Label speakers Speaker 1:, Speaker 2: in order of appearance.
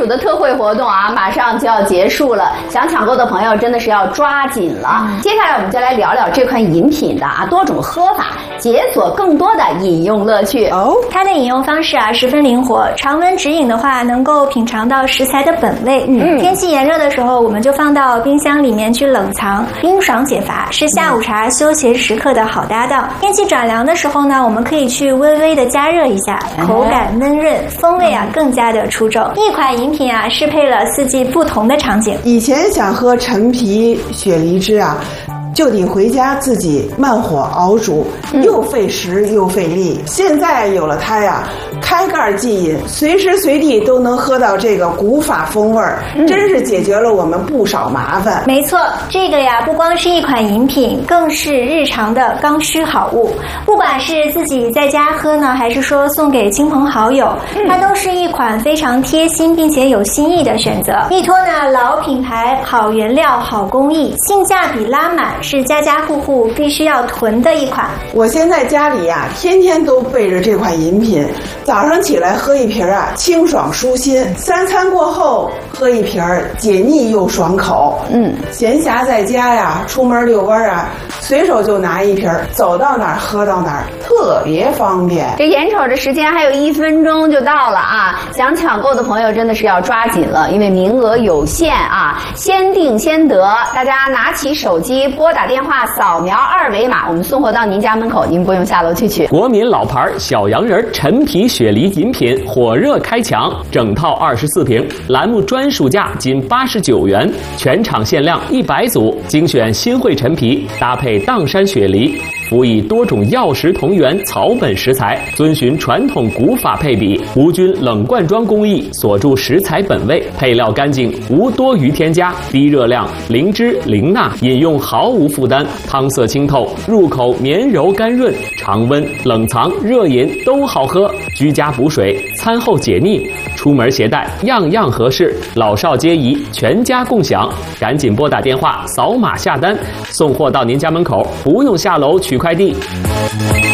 Speaker 1: 暑的特惠活动啊，马上就要结束了，想抢购的朋友真的是要抓紧了。接下来我们就来聊聊这款饮品的多种喝法，解锁更多的饮用乐趣。
Speaker 2: 它的饮用方式十分灵活，常温直饮的话能够品尝到食材的本味。天气炎热的时候，我们就放到冰箱里面去冷藏，冰爽解乏，是下午茶休闲时刻的好搭档。天气转凉的时候呢，我们可以去微微的加热一下，口感嫩润，风味更加的出众。一款饮品适配了四季不同的场景。
Speaker 3: 以前想喝陈皮雪梨汁就得回家自己慢火熬煮，又费时又费力。现在有了它开盖即饮，随时随地都能喝到这个古法风味儿，真是解决了我们不少麻烦。
Speaker 2: 没错，这个不光是一款饮品，更是日常的刚需好物。不管是自己在家喝呢，还是说送给亲朋好友，它都是一款非常贴心并且有新意的选择。依托老品牌、好原料、好工艺，性价比拉满，是家家户户必须要囤的一款。
Speaker 3: 我现在家里天天都备着这款饮品，早上起来喝一瓶清爽舒心，三餐过后喝一瓶解腻又爽口。闲暇在家出门遛弯随手就拿一瓶，走到哪儿喝到哪儿，特别方便。
Speaker 1: 这眼瞅着时间还有1分钟就到了想抢购的朋友真的是要抓紧了，因为名额有限先订先得。大家拿起手机拨打电话，扫描2维码，我们送货到您家门口，您不用下楼去取。
Speaker 4: 国民老牌小洋人陈皮雪梨饮品火热开抢，整套24瓶，栏目专属价仅89元，全场限量100组，精选新会陈皮，搭配砀山雪梨，辅以多种药食同源草本食材，遵循传统古法配比，无菌冷罐装工艺，锁住食材本味，配料干净，无多余添加，低热量，零脂零钠，饮用毫无负担，汤色清透，入口绵柔甘润，常温、冷藏、热饮都好喝，居家补水，餐后解腻，出门携带样样合适，老少皆宜，全家共享。赶紧拨打电话，扫码下单，送货到您家门口，不用下楼取快递。